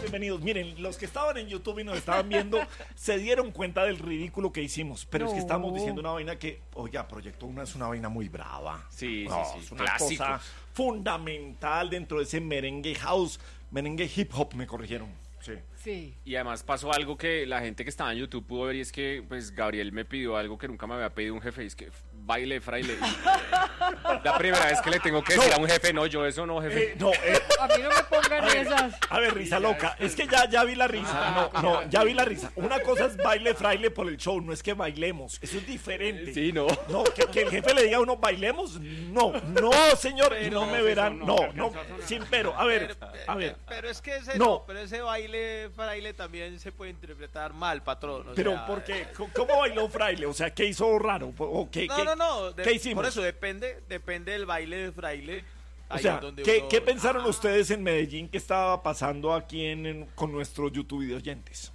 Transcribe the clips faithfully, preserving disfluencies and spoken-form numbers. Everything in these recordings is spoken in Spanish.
bienvenidos. Miren, los que estaban en YouTube y nos estaban viendo se dieron cuenta del ridículo que hicimos, pero no. es que estábamos diciendo una vaina que, oye, Proyecto uno es una vaina muy brava. Sí, no, sí, sí. Es una Clásicos. cosa fundamental dentro de ese merengue house, merengue hip hop, me corrigieron. Sí. Sí. Y además pasó algo que la gente que estaba en YouTube pudo ver, y es que pues Gabriel me pidió algo que nunca me había pedido un jefe, y es que baile fraile. La primera vez que le tengo que decir no. a un jefe, no, yo eso no, jefe. Eh, no, eh, a mí no me pongan a ver, esas. A ver, risa loca, es que ya, ya vi la risa, no, no, ya vi la risa. Una cosa es baile fraile por el show, no es que bailemos, eso es diferente. Sí, no. No, que, que el jefe le diga a uno, bailemos, no, no, señor, y no me verán, no, no, sin pero, a ver, a ver. Pero es que ese no, no pero ese baile fraile también se puede interpretar mal, patrón. O pero sea, ¿por qué? ¿Cómo bailó fraile? O sea, ¿qué hizo raro? ¿O qué, no, qué, no, no, de, ¿qué hicimos? Por eso depende, depende del baile de fraile. O sea, donde ¿qué, uno... ¿qué pensaron ah. ustedes en Medellín que estaba pasando aquí en, en, con nuestros YouTube de oyentes?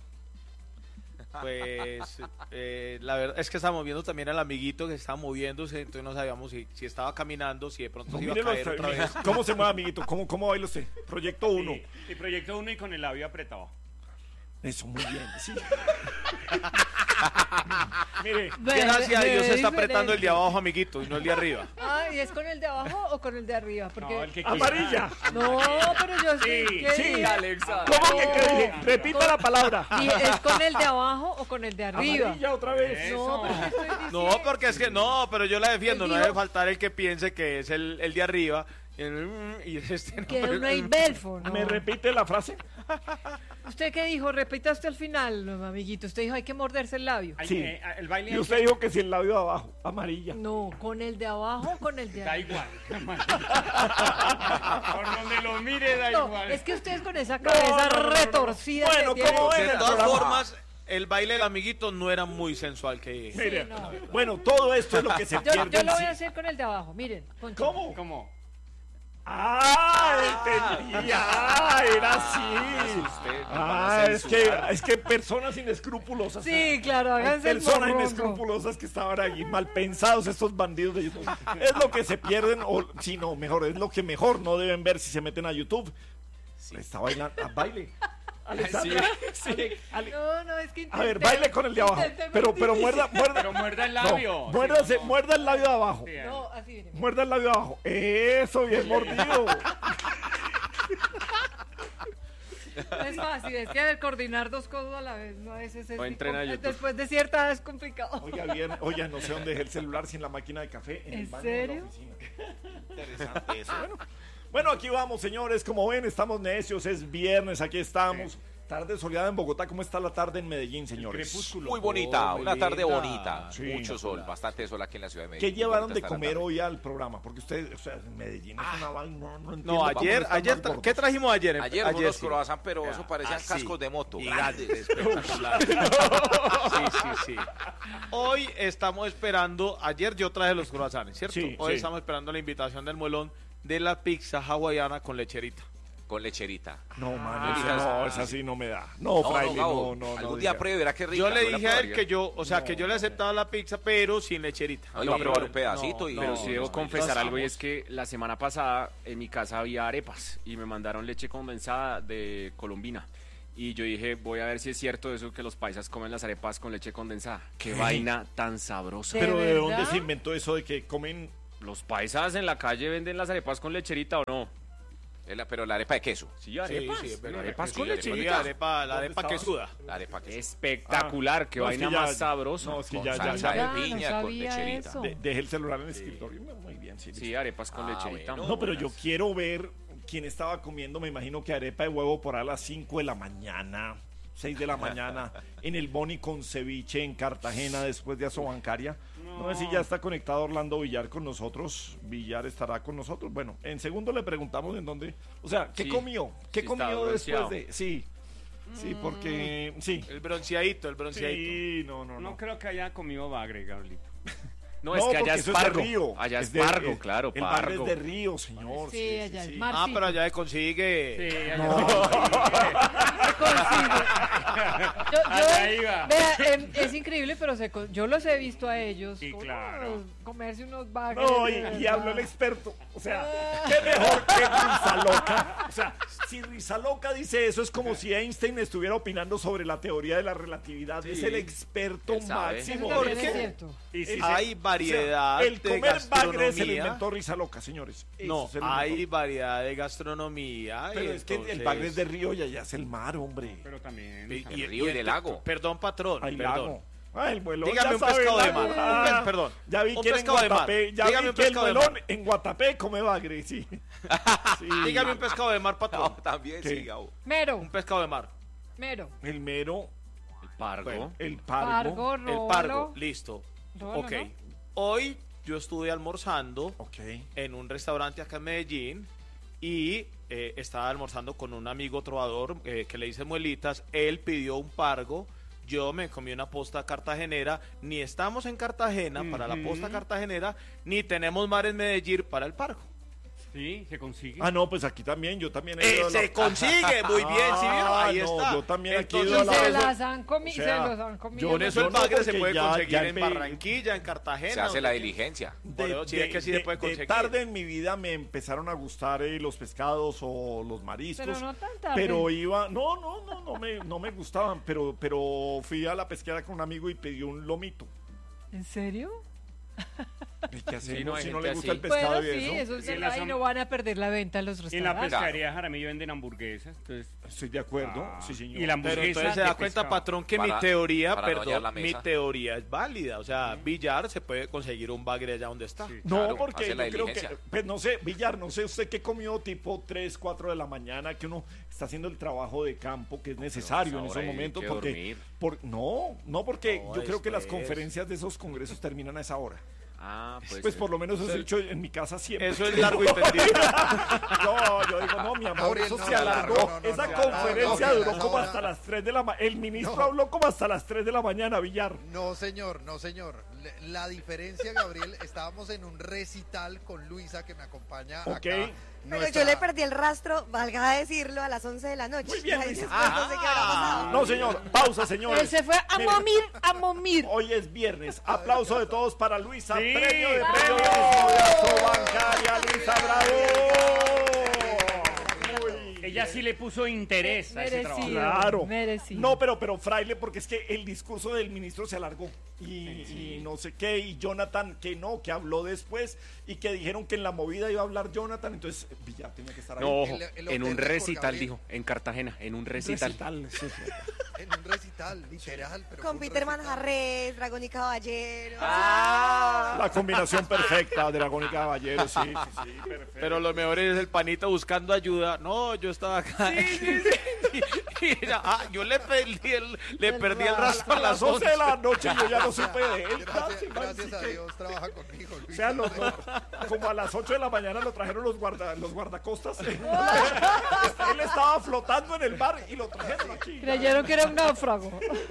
Pues eh, la verdad es que estábamos viendo también al amiguito que estaba moviéndose, entonces no sabíamos si, si estaba caminando, si de pronto no, se iba a caer otra vez. ¿Cómo se mueve, amiguito? ¿Cómo, cómo baila usted? Proyecto uno. Sí, y Proyecto uno y con el labio apretado. Eso, muy bien, sí. Mire, gracias a Dios se está apretando el de abajo, amiguito, y no el de arriba. Ah, ¿y es con el de abajo o con el de arriba? Porque... No, el que amarilla. No, pero yo sí. Sí, sí. Alexa. ¿Cómo que qué dije? Repita con... la palabra. ¿Y es con el de abajo o con el de arriba? Amarilla otra vez. No, pero ¿qué estoy diciendo? No, porque es que no, pero yo la defiendo, no debe faltar el que piense que es el, el de arriba. Y este, que no hay belfo, ¿no? ¿Me repite la frase? ¿Usted qué dijo? Repita usted al final, no, amiguito. Usted dijo hay que morderse el labio. Sí. Eh, el baile y usted que... dijo que si el labio de abajo, amarilla. No, con el de abajo o con el de arriba. Da igual. Por donde lo mire da no, igual. Es que ustedes con esa cabeza no, no, no, retorcida. Bueno, ¿cómo de es? todas formas, el baile del amiguito no era muy sensual que... Sí, Mire, no. Bueno, todo esto es lo que se yo, pierde. Yo lo voy a hacer con el de abajo, miren. Poncho. ¿Cómo? ¿Cómo? ¡Ah! Entendía. ¡Ah! Era así. Ah, es que, es que personas inescrupulosas. Sí, claro, háganse el personas morrongo. inescrupulosas que estaban ahí mal pensados, estos bandidos de YouTube. Es lo que se pierden, o si no, mejor, es lo que mejor no deben ver si se meten a YouTube. Sí. Está bailando, a baile. Alexandra, sí, Ale, Ale. No, no, es que intenté, a ver, baile con el de abajo. Pero, pero muerda, muerda. Pero muerda el labio. No, muérdase, sí, no. muerda el labio de abajo. Sí, no, así viene. Muerda el labio de abajo. Eso, bien mordido. Es fácil, es que a ver, coordinar dos cosas a la vez, no es ese. O entrena YouTube. Después de cierta edad es complicado. Oiga, bien, oye, no sé dónde dejé el celular sin la máquina de café en, ¿En el baño serio? de la oficina. Interesante eso. Bueno, bueno, aquí vamos, señores. Como ven, estamos necios, es viernes, aquí estamos. Sí. Tarde soleada en Bogotá. ¿Cómo está la tarde en Medellín, señores? Crepúsculo. Muy bonita, Oh, una tarde linda. bonita. Sí. Mucho sol, bastante sol aquí en la ciudad de Medellín. ¿Qué llevaron Bonita de está la comer tarde. hoy al programa? Porque ustedes, o sea, en Medellín es una vaina, no, no entiendo. No, vamos a ayer, estar ayer, más tra- gordos. ¿qué trajimos ayer? Ayer unos sí. croissants, pero eso parecían Ah, sí. cascos de moto. Gigantes. Grandes. Espectacular. Sí, sí, sí. Hoy estamos esperando, ayer yo traje los croissants, ¿cierto? Sí, Hoy sí. estamos esperando la invitación del muelón de la pizza hawaiana con lecherita. Con lecherita. No, man, Ah, eso no, esa sí no me da. No, No, fraile, no, Gabo, no, no, no. algún diga. día pruebe, verá qué rica. Yo le buena dije a él probaría. que yo, o sea, No, que yo le aceptaba la pizza, pero sin lecherita. No, iba a probar un pedacito y- Pero no, sí debo no, confesar no, algo, y no. es que la semana pasada en mi casa había arepas y me mandaron leche condensada de Colombina. Y yo dije, voy a ver si es cierto eso que los paisas comen las arepas con leche condensada. Qué vaina tan sabrosa. Pero ¿de ¿De dónde verdad? se inventó eso de que comen? ¿Los paisas en la calle venden las arepas con lecherita o no? Es la- Pero la arepa de queso. Sí, arepas. sí, es verdad. arepas Sí, con arepas. Sí, lecherita. arepa, la ¿Dónde arepa estaba? que suda. La arepa de queso. Espectacular, qué No, es vaina que ya- más sabrosa. No, es que Con ya, ya, salsa ya. de no piña, con sabía lecherita. eso. De- dejé el celular en el escritorio. Muy bien, sí. Sí, arepas con Ah, lecherita. bueno. No, pero yo quiero ver quién estaba comiendo, me imagino que arepa de huevo por a las cinco de la mañana, seis de la mañana, en el Boni con ceviche en Cartagena después de Asobancaria. No. no sé si ya está conectado Orlando Villar con nosotros. Villar estará con nosotros. Bueno, en segundo le preguntamos en dónde. O sea, ¿qué Sí, comió? ¿Qué sí comió estaba después bronceado. de...? Sí, sí, porque... Sí. El bronceadito, el bronceadito. Sí, no, no, No no. creo que haya comido bagre, Gabrielito. No, No, es que porque allá es eso es de pargo. río. Allá es de- pargo, eh, claro, El bagre pargo. es de río, señor. Sí, allá es mar. Ah, sí. pero allá se consigue. Sí, allá No. sí. consigue. Yo, yo- Allá iba. vea, em, es increíble, pero se con- yo los he visto a ellos. Sí, unos- claro. comerse unos bagres. No, de y, y verdad. habló el experto. O sea, qué mejor que Rizaloca. O sea, si Rizaloca dice eso, es como si Einstein estuviera opinando sobre la teoría de la relatividad. Es el experto Él sabe. máximo. Eso también ¿Por es qué? cierto. Y si Es- se- Hay O sea, variedad el de comer bagre se lo gastronomía. inventó Rizaloca, señores. Eso No, se lo hay inventó. variedad de gastronomía. y Pero es que el entonces- bagre es de río y allá es el mar, hombre. Pero también. Y- El río y del ent- lago. Perdón, patrón, Hay perdón. lago. Ah, el muelón. Dígame ya un sabe pescado el de lago. mar. Ah, Un pe- perdón. Ya vi Un que en pescado de mar. Guatapé, ya Dígame vi un que el pescado de muelón mar. en Guatapé come bagre, sí. Sí. Dígame un pescado de mar, patrón. No, también ¿Qué? sí, Gabo. Mero, Un pescado de mar. mero. El mero, El pargo. Bueno, el pargo. Pargo, El róbalo. pargo, listo. Róbalo, Ok. ¿no? Hoy yo estuve almorzando Ok. en un restaurante acá en Medellín y eh, estaba almorzando con un amigo trovador eh, que le dice muelitas. Él pidió un pargo. Yo me comí una posta cartagenera. Ni estamos en Cartagena para la posta cartagenera, ni tenemos mar en Medellín para el pargo. Sí, se consigue. Ah, no, pues aquí también, yo también he Eh, ido a la- se consigue, muy bien, ¿sí vieron? Ah, Ahí no, está. yo también aquí he Entonces, ido a Y la- se eso- las han comido, o sea, se los han comido. yo Por no- eso el yo no, bagre se porque puede ya- conseguir ya en empe- Barranquilla, en Cartagena. Se hace donde la quiera. diligencia. Por eso sí es que sí se puede de conseguir. tarde en mi vida me empezaron a gustar eh, los pescados o los mariscos. Pero no tan tarde. Pero iba, no, no, no, no me, no me gustaban, pero, pero fui a la pesquera con un amigo y pedí un lomito. ¿En serio? ¿Y qué hacemos Sí, no, hay si no gente le gusta así. el pescado Bueno, y sí, eso? eso es Sí, verdad, las y han- no van a perder la venta en los Y en la restaurantes. pescadería Jaramillo venden hamburguesas. Entonces, Estoy de acuerdo, ah, sí señor. Y la Pero hamburguesa entonces se de da cuenta, pescado. patrón, que Para- mi teoría, para no hallar la perdón, mi mesa. teoría es válida. O sea, Villar se puede conseguir un bagre allá donde está. Sí. No, Claro, porque hace yo la creo que, diligencia. pues no sé, Villar, no sé usted qué comió tipo tres, cuatro de la mañana, que uno está haciendo el trabajo de campo que es necesario en esa esos hora hay momentos, que porque, dormir. por, no, no porque No, yo creo que las después. conferencias de esos congresos terminan a esa hora. Ah, pues. Pues por lo menos eso he hecho en mi casa siempre. Eso es largo y tendido. No, yo digo, no, mi amor, Gabriel, eso no, se no, alargó. no, no, no, Esa no, conferencia no, no, duró no, como no. hasta las tres de la mañana. El ministro No. habló como hasta las tres de la mañana, Villar. No, señor, no, señor. Le- La diferencia, Gabriel, estábamos en un recital con Luisa, que me acompaña Ok. acá. Pero Nuestra- yo le perdí el rastro, valga decirlo, a las once de la noche. Muy bien, Ahí Luisa. después no sé qué habrá pasado. No, señor, pausa, señores. Él se fue a Mire, momir, a momir. Hoy es viernes. Aplauso de todos para Luisa. Sí. Premio de ¡Bravo! premios de Asobancaria, Luisa Bravo. Muy Ella sí le puso interés a ese trabajo. Merecido. Claro. Merecido. No, pero, pero Fraile, porque es que el discurso del ministro se alargó. Y, y no sé qué. Y Jonathan, que no, que habló después. Y que dijeron que en la movida iba a hablar Jonathan. Entonces, Villar tenía que estar ahí. No, ojo, El- el en un hotel de recital, Gabriel. dijo, en Cartagena, en un recital. Recital, sí, sí. En un recital, literal. Pero Con un Peter recital. Manjarres, Dragón y Caballero. La combinación perfecta, Dragón y Caballero, sí, sí, sí, perfecto. Pero lo mejor es el panita buscando ayuda. No, yo estaba acá. Y era, ah, yo le perdí el, le El perdí el ra- rastro a A las las once once. de la noche yo ya no supe de él. Gracias, casi, gracias así a que- Dios, trabaja conmigo, Luisa. O sea, los- los- como a las ocho de la mañana lo trajeron los, guarda, los guardacostas. Él estaba flotando en el bar y lo trajeron aquí. Creyeron que era un náufrago.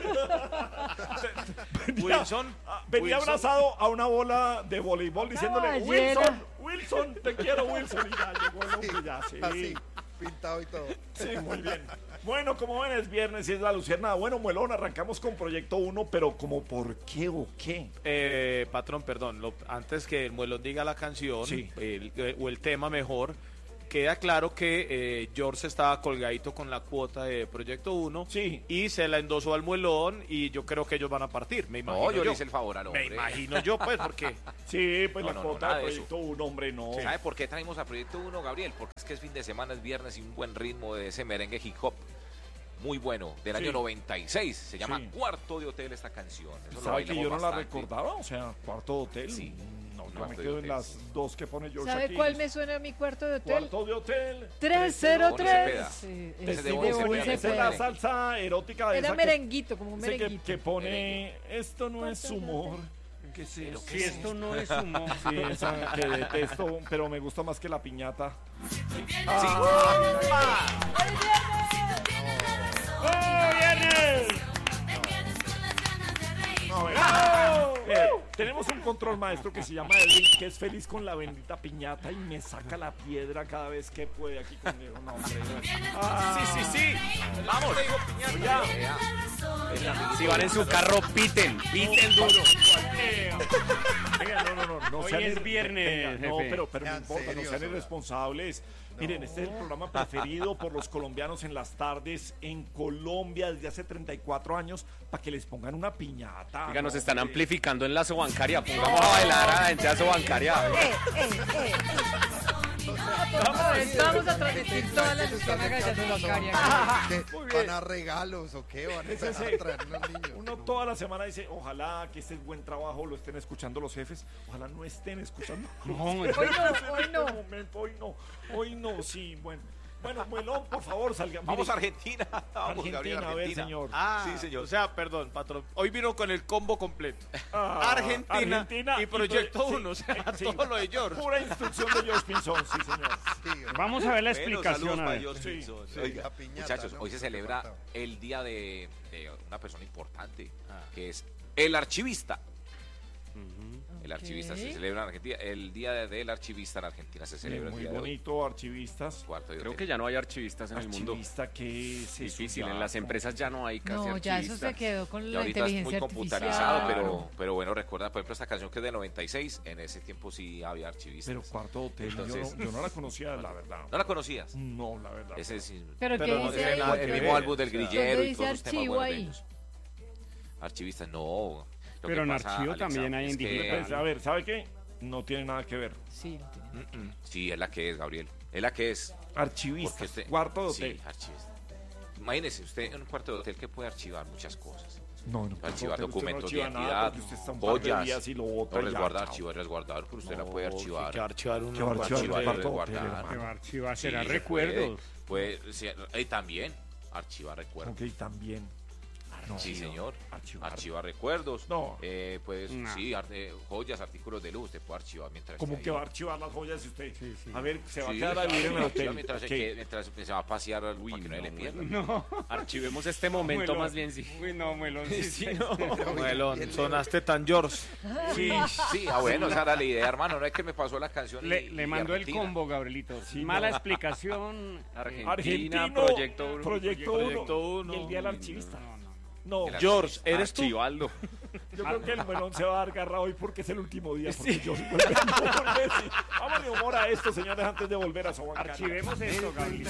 Wilson. Ah, Venía Wilson. abrazado a una bola de voleibol diciéndole, ballena. Wilson, Wilson, te quiero, Wilson. Y ya llegó el hombre, ya, sí. Así, pintado y todo. Sí, muy bien. Bueno, como ven, es viernes y es la Luciérnaga. Bueno, Muelón, arrancamos con Proyecto uno, pero como por qué o qué. Eh, patrón, perdón, lo- antes que el muelón diga la canción Sí. el- eh, o el tema mejor, queda claro que eh, George estaba colgadito con la cuota de Proyecto uno Sí. y se la endosó al muelón y yo creo que ellos van a partir, me imagino No, yo yo. le hice el favor al Me hombre. imagino yo, pues, porque Sí, pues No, la no, no, cuota nada de de eso. Proyecto uno, hombre, no. ¿Sabe por qué traemos a Proyecto uno, Gabriel? Porque es que es fin de semana, es viernes y un buen ritmo de ese merengue hip hop muy bueno, del año Sí. noventa y seis. Se llama Sí. Cuarto de Hotel esta canción. Eso lo ¿Sabe que bailamos yo no la bastante. recordaba? O sea, Cuarto de Hotel. Sí. No, yo me Cuarto de quedo en Hotel. las dos que pone George ¿Sabe aquí. cuál me suena a mi cuarto de hotel? Cuarto de Hotel. tres cero Bonnie tres. Cepeda. Sí, Ese es de de Bonnie Bonnie Cepeda. Esa es la Cepeda. salsa erótica de Era esa que, merenguito, como un ese que, merenguito. que pone esto no es humor. ¿Qué es eso? Si esto no es humor. Sí, esa que detesto, pero me gusta más que la piñata. ¡Oh, viernes! No, venga. Eh, tenemos un control maestro que se llama Edwin, que es feliz con la bendita piñata y me saca la piedra cada vez que puede aquí conmigo. No, hombre. Ah, Sí, sí, sí. Vamos. te dijo piñata. Vea. Si van en su carro, piten, piten duro. Venga, no, no, no, no Hoy sean es ir- viernes, venga, no, jefe. pero, pero no Sean importa, no serios, sean hola. irresponsables. Miren, este es el programa preferido por los colombianos en las tardes en Colombia desde hace treinta y cuatro años para que les pongan una piñata. Oiga, nos ¿no? están Hombre. amplificando en la sobancaria. Pongamos a bailar a la gente a sobancaria. Eh, eh, eh. Vamos a ver, vamos a transmitir todas las luciérnagas de Sobancaria. ¿Qué? Muy ¿Van bien. a regalos o qué? ¿Van a Ese empezar sí. a traer unos niños? Uno toda la semana dice, ojalá que este buen trabajo lo estén escuchando los jefes, ojalá no estén escuchando. No, Hoy no, hoy no. En este momento, hoy no, hoy no, sí, bueno. Bueno, Muelón, por favor, salga. Vamos a Mire, Argentina. Vamos, Gabriel, Argentina, a ver, Argentina. señor. Ah, Sí, señor. O sea, perdón, patrón. Hoy vino con el combo completo. Ah, Argentina, Argentina y Proyecto Proye- uno, o sí, sea, sí. todo lo de George. Pura instrucción de George Pinzón, sí, señor. Sí, hombre. Vamos a ver la Bueno, explicación. saludos A para ver. George Sí, Pinzón. sí, Oiga, la piñata, muchachos, ¿no? hoy se Que celebra faltaba. el día de, de una persona importante, que es el archivista. El archivista se Ok. celebra en Argentina. El día de- del archivista en Argentina se celebra el Muy día de hoy. bonito, archivistas. Cuarto de Creo hotel. que ya no hay archivistas en el mundo. Archivista que es eso, Difícil, ya, en las empresas ya no hay casi No, ya eso se archivistas. quedó con Y la ahorita es muy inteligencia computarizado, artificial. pero, pero bueno, recuerda, por ejemplo, esta canción que es de noventa y seis, en ese tiempo sí había archivistas. Pero cuarto hotel, yo Entonces- no- yo, no, la conocía, la verdad. ¿No la conocías? No, la verdad. Ese es Pero Pero ¿qué no dice tiene ahí? nada el que mismo ver, álbum del o sea, grillero ¿dónde y dice todos los temas archivo buenos de ahí? ellos. Archivistas, no. Lo Pero que en pasa, archivo Alexa, también hay es en que- digital. Pues, a ver, ¿sabe qué? No tiene nada que ver. Sí, no tiene. Sí, es la que es, Gabriel. Es la que es. Archivista, Porque usted- cuarto de Sí, hotel. archivista. Imagínese, usted en un cuarto de hotel que puede archivar muchas cosas. No, no, Puede archivar usted no documentos de archiva nada identidad, porque usted está un par de joyas, días y lo bota no y ya, resguardar, chao. archivar, resguardar, pero usted la puede archivar. Que archivar uno. ¿Qué va a archivar archivar, el cuarto de hotel, resguardar. Que hermano? va a archivar, será Sí, se recuerdos. Puede, puede- sí, y también archivar recuerdos. Ok, también. No, Sí, señor. Archivar. Archivar recuerdos. No. Eh, pues No. sí, ar- eh, joyas, artículos de luz, usted puede archivar mientras ¿Cómo esté que ahí. va a archivar las joyas si usted? Sí, sí. A ver, se va Sí, a quedar a vivir en el archiva hotel. Mientras, se Ok. quede- mientras se va a pasear para que no, le pierda. No. Archivemos este momento Muelón. más bien, sí. Uy, no, Muelón. Sí, sí. Melón, sonaste tan George. Sí, sí, ah, bueno, esa era la idea, hermano. No es que me pasó la canción. y- Le, y le mandó el Argentina. combo, Gabrielito. Sí, Mala no. explicación. Argentina, Argentino, Proyecto uno. Proyecto Proyecto uno. uno. Y el día del archivista. No, no, no. No, El George, ¿eres tú? Archivaldo. yo creo que el melón se va a dar garra hoy porque es el último día. Porque yo vuelve a volver, sí. Vámonos humor a esto, señores, antes de volver a Sobancaria. Archivemos esto, Gabrielito.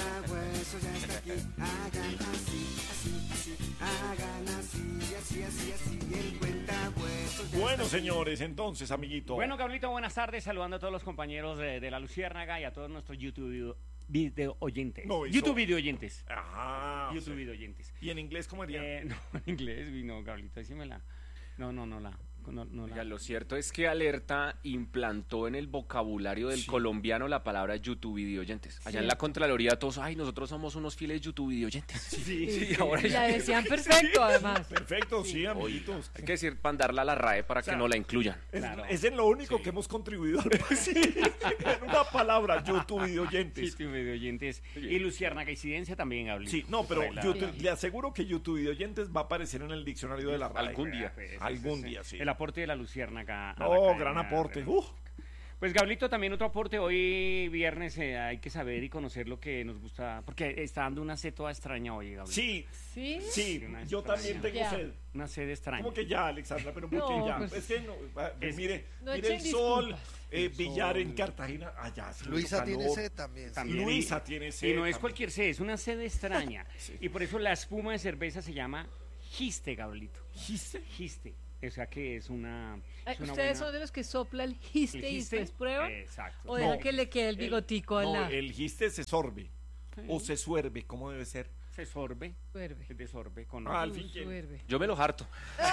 Bueno, señores, entonces, amiguito. Bueno, Gabrielito, buenas tardes. Saludando a todos los compañeros de, de La Luciérnaga y a todos nuestros YouTube video, video oyentes. No, hizo- YouTube video oyentes. Ajá. YouTube sí. video oyentes. ¿Y en inglés cómo haría? Eh, no, en inglés, uy, no, Gabrielito, decímela. No, no, no la. No, no Oiga, la. lo cierto es que Alerta implantó en el vocabulario del colombiano la palabra YouTube videoyentes. Allá en la Contraloría todos, ay, nosotros somos unos fieles YouTube videoyentes. Sí, sí, ahora La ya decían perfecto, además. Perfecto, sí, amiguitos. hay que decir mandarla a la RAE para sea, que no la incluyan. Es, Claro. es en lo único que hemos contribuido al sí, en una palabra, YouTube y oyentes. YouTube video oyentes. Y Luciérnaga incidencia también, Gabrielito. Sí, no, pero Por ahí la- YouTube- le aseguro que YouTube y oyentes va a aparecer en el diccionario de la RAE. Algún día. Pues, Algún ese es día, sí. El aporte de la Luciérnaga. a la No, cadena gran aporte. de- Uf. Pues Gablito, también otro aporte. Hoy viernes eh, hay que saber y conocer lo que nos gusta, porque está dando una sed toda extraña hoy, Gablito. Sí, ¿Sí? sí, Una yo también tengo Ya. sed. Una sed extraña. ¿Cómo que ya, Alexandra? Pero ¿por No, qué ya? pues- Es que no, ah, Es- mire, no mire el echen sol, disculpas. eh, El Villar en sol. Cartagena, allá hace mucho Luisa tiene calor. sed también. sí. También. Luisa tiene sed. Y no es también. cualquier sed, es una sed extraña. Y por eso la espuma de cerveza se llama giste, Gablito. ¿Giste? Giste. O sea que es una. Ay, es una ¿Ustedes buena- son de los que sopla el giste, ¿El y giste? después prueban? Exacto. ¿O deja No. que le quede el bigotico al No, lado? el giste se sorbe. O se suerbe, ¿cómo debe ser? Se sorbe, Suerve. se desorbe con. Ah, al Uh, fin que- suerve. Yo me lo harto.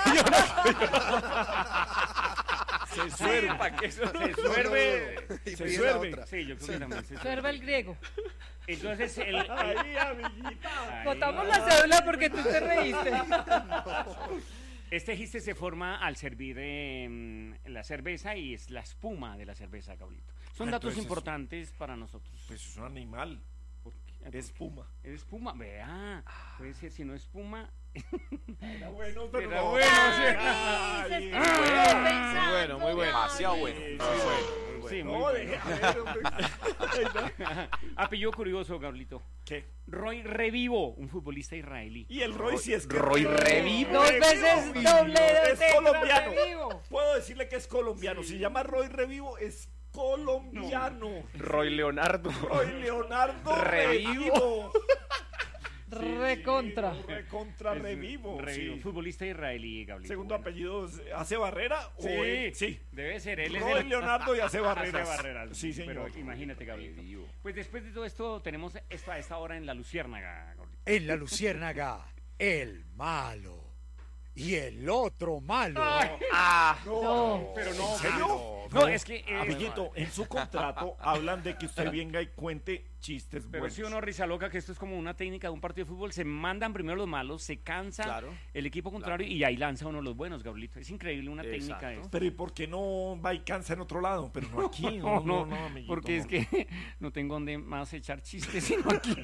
Se suerbe. ¿Para qué eso? Se suerve. Y Se pide la suerve. otra. Sí, yo creo que también se Suerve el griego. Entonces, el. el- Ahí, amiguita. Ahí. Botamos la cédula porque tú te reíste. Este giste se forma al servir eh, la cerveza y es la espuma de la cerveza, Gablito. Son Ah, datos entonces es- importantes para nosotros. Pues es un animal, Porque- es espuma. Es espuma, vea. Puede ser, si no espuma. Era bueno, pero Era no. bueno, sí. Ay, Ay, Muy bueno, muy bueno. Demasiado bueno. sí, Muy bueno. Sí, muy No, bueno. deje- a ver, hombre. Apellido curioso, Gablito. ¿Qué? Roy Revivo, un futbolista israelí. Y el Roy sí es que Roy Revivo. Dos veces doble Es de colombiano. Revivo. Puedo decirle que es colombiano. Se llama Roy Revivo, es colombiano. Roy Leonardo. Roy Leonardo Revivo. Revivo. Recontra. Recontra Es Revivo. Revivo, sí. futbolista israelí, Gablito. Segundo Bueno. apellido, es- ¿hace Barrera? o Sí, él? Sí. debe ser él. es Roy el- Leonardo y hace Barreras. Hace Barreras. Sí, señor. Pero imagínate, Gablito. Pues después de todo esto, tenemos esto a esta hora en La Luciérnaga, Gablito. En la Luciérnaga, el malo. Y el otro malo. Ah, No. Pero no, ¿En serio? No, es que... eh, Amiguito, en su contrato hablan de que usted venga y cuente chistes Pero buenos. sí o no, risa loca, que esto es como una técnica de un partido de fútbol. Se mandan primero los malos, se cansa Claro. el equipo contrario y ahí lanza uno los buenos, Gablito. Es increíble una técnica Exacto. esta. Pero ¿y por qué no va y cansa en otro lado? Pero no aquí. No, no, no, amiguito, porque es no. que no tengo donde más echar chistes sino aquí.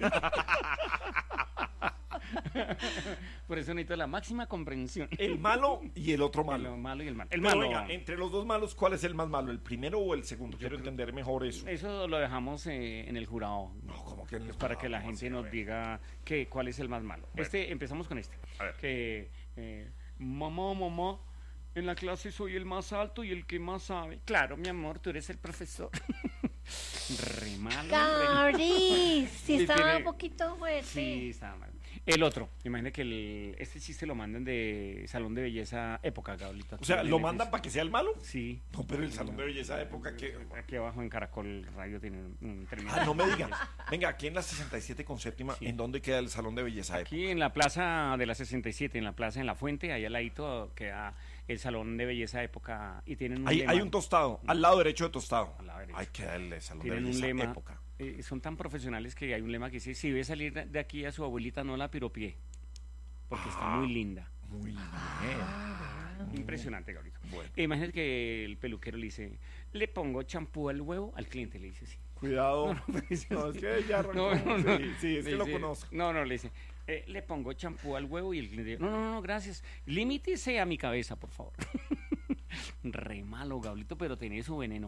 Por eso necesito la máxima comprensión. El malo y el otro malo. El malo y el malo. El Pero malo. venga, entre los dos malos, ¿cuál es el más malo? ¿El primero o el segundo? Quiero entender mejor eso. Eso lo dejamos eh, en el jurado. No, como que en el Pues para jurado, que la ¿cómo gente así? A nos ver. diga que, cuál es el más malo. Este, empezamos con este. A ver. Que eh, mamá, mamá, en la clase soy el más alto y el que más sabe. Claro, mi amor, tú eres el profesor. Re malo. re- Gabri, sí Sí, estaba tiene- un poquito fuerte. Sí, está mal. El otro, imagínate que el, este chiste lo mandan de Salón de Belleza Época, Gablito. O sea, ¿lo mandan para que sea el malo? Sí. No, pero el salón de belleza de época que... Aquí abajo en Caracol Radio tiene un término. Ah, no me digan. Venga, aquí en la sesenta y siete con séptima, Sí. ¿en dónde queda el salón de belleza de época? Aquí en la plaza de la sesenta y siete, en la plaza en La Fuente, ahí al ladito queda el Salón de Belleza Época y tienen un Hay, lema. hay un tostado, al lado derecho de tostado. Al lado derecho. Hay que darle salón Tienen de un belleza lema. época. eh, son tan profesionales que hay un lema que dice, si ve salir de- de aquí a su abuelita, no la piropié, porque está muy linda. Muy bien. Impresionante, Gabriel. Bueno. Imagínate que el peluquero le dice, le pongo champú al huevo, al cliente le dice así. Cuidado. No, no, dice No, así. es que ya arrancó. No, no, no. Sí, sí, es Le que lo dice- conozco. No, no, le dice, eh, le pongo champú al huevo y el cliente dice, no, no, no, gracias. Limítese a mi cabeza, por favor. Re malo, Gablito, pero tiene su veneno.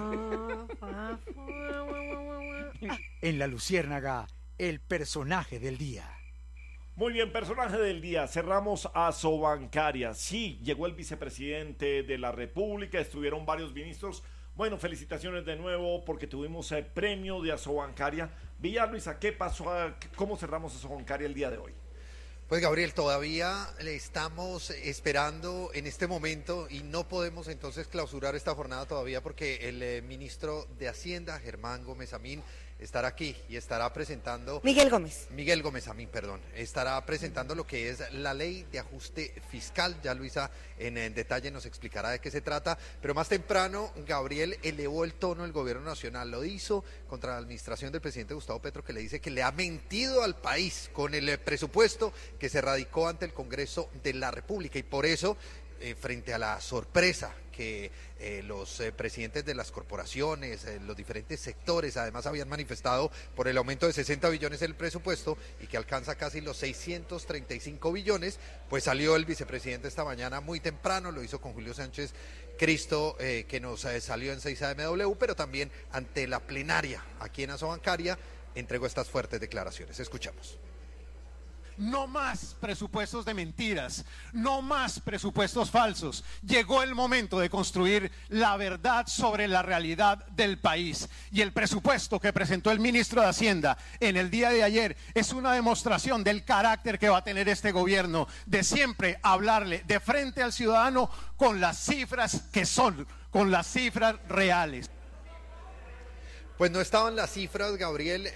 En la Luciérnaga, el personaje del día. Muy bien, personaje del día. Cerramos a Sobancaria. Sí, llegó el vicepresidente de la República, estuvieron varios ministros. Bueno, felicitaciones de nuevo porque tuvimos el premio de Asobancaria. Villar, Luisa, ¿qué pasó? a- ¿Cómo cerramos a Asobancaria el día de hoy? Pues Gabriel, todavía le estamos esperando en este momento y no podemos entonces clausurar esta jornada todavía porque el eh, ministro de Hacienda, Germán Gómez Amín, estará aquí y estará presentando... Miguel Gómez. Miguel Gómez Amín, perdón, estará presentando lo que es la ley de ajuste fiscal. Ya Luisa en, en detalle nos explicará de qué se trata, pero más temprano Gabriel elevó el tono del gobierno nacional, lo hizo contra la administración del presidente Gustavo Petro, que le dice que le ha mentido al país con el eh, presupuesto que se radicó ante el Congreso de la República y por eso, eh, frente a la sorpresa que eh, los eh, presidentes de las corporaciones, eh, los diferentes sectores además habían manifestado por el aumento de sesenta billones en el presupuesto y que alcanza casi los seiscientos treinta y cinco billones, pues salió el vicepresidente esta mañana muy temprano, lo hizo con Julio Sánchez Cristo, eh, que nos eh, salió en seis A M W, pero también ante la plenaria aquí en Asobancaria entregó estas fuertes declaraciones. Escuchamos. No más presupuestos de mentiras, no más presupuestos falsos. Llegó el momento de construir la verdad sobre la realidad del país. Y el presupuesto que presentó el ministro de Hacienda en el día de ayer es una demostración del carácter que va a tener este gobierno, de siempre hablarle de frente al ciudadano con las cifras que son, con las cifras reales. Pues no estaban las cifras, Gabriel,